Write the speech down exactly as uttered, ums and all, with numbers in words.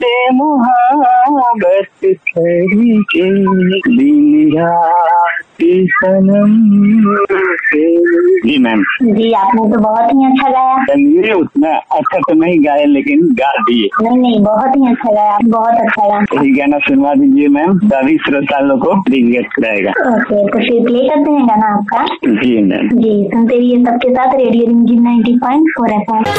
से मुहाबत करके दिन रात सनम से। जी मैम। जी आपने तो बहुत ही अच्छा गाया। चलिए उतना अच्छा तो नहीं गाए लेकिन गा दिए। नहीं नहीं बहुत ही अच्छा गाया, बहुत अच्छा गाया। यही गाना सुनवा दीजिए मैम, सभी श्रोताओं को रिक्वेस्ट रहेगा। ओके तो फिर प्ले करते हैं गाना आपका। जी मैम। जी सुनते रहिए सबके साथ रेडियो रिमझिम ninety point four F M.